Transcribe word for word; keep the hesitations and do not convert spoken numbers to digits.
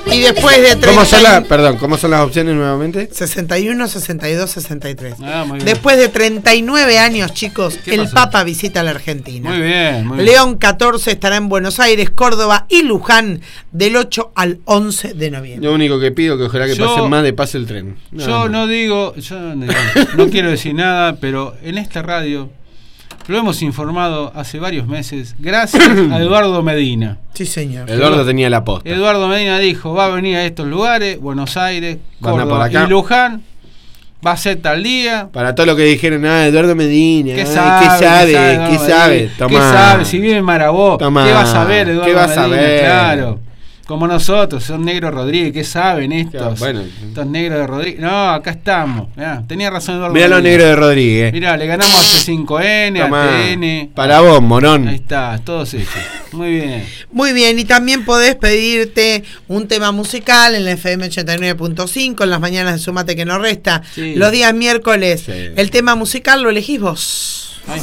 Y después de treinta... ¿Cómo son las, perdón, ¿cómo son las opciones nuevamente? sesenta y uno, sesenta y dos, sesenta y tres. Ah, muy bien. Después de treinta y nueve años, chicos, el pasó? Papa visita la Argentina. Muy bien, muy bien. León catorce estará en Buenos Aires, Córdoba y Luján del ocho al once de noviembre. Lo único que pido que ojalá que Yo- pasen más de pase el tren. Nada Yo más. no digo, yo no, no quiero decir nada, pero en esta radio lo hemos informado hace varios meses, gracias a Eduardo Medina. Sí, señor. Eduardo tenía la posta. Eduardo Medina dijo, va a venir a estos lugares, Buenos Aires, Van a por Córdoba acá. y Luján, va a ser tal día. Para todo lo que dijeron, ah, Eduardo Medina, ¿Qué ay, sabe? ¿qué sabe? Eduardo ¿Qué sabe? Medina? Tomá. ¿Qué sabe? Si vive en Marabó, Tomá. ¿qué va a saber Eduardo ¿Qué va a Medina? saber? Claro. Como nosotros, son negros Rodríguez, ¿qué saben estos? Claro, bueno. Estos negros de Rodríguez. No, acá estamos. Mirá, tenía razón Eduardo Mirá los Medina. negros de Rodríguez. Mirá, le ganamos a C cinco N, Tomá. a T N. Para vos, morón. Ahí está, todos ellos. Muy bien. Muy bien, y también podés pedirte un tema musical en la F M ochenta y nueve punto cinco, en las mañanas de Sumate que no resta. Sí. Los días miércoles, Sí. el tema musical lo elegís vos.